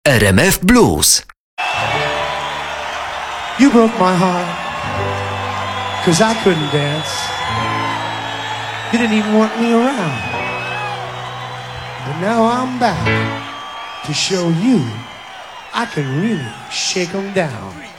RMF Blues. You broke my heart, 'cause I couldn't dance. You didn't even want me around. But now I'm back to show you I can really shake 'em down.